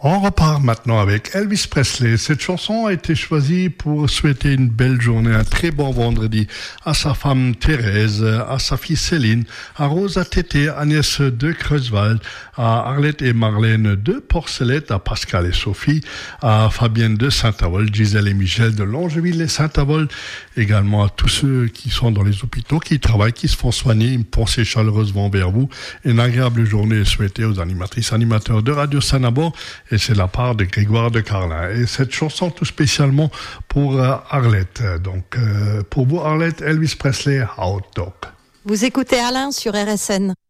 On repart maintenant avec Elvis Presley. Cette chanson a été choisie pour souhaiter une belle journée, un très bon vendredi à sa femme Thérèse, à sa fille Céline, à Rosa Tété, Agnès de Creuswald, à Arlette et Marlène de Porcelette, à Pascal et Sophie, à Fabienne de Saint-Avold, Gisèle et Michel de Longeville et Saint-Avold, également à tous ceux qui sont dans les hôpitaux, qui travaillent, qui se font soigner. Une pensée chaleureusement vers vous. Une agréable journée souhaitée aux animatrices, animateurs de Radio Sanabo. Et c'est la part de Grégoire de Carlin. Et cette chanson tout spécialement pour Arlette. Donc, pour vous, Arlette, Elvis Presley, Hot Dog. Vous écoutez Alain sur RSN.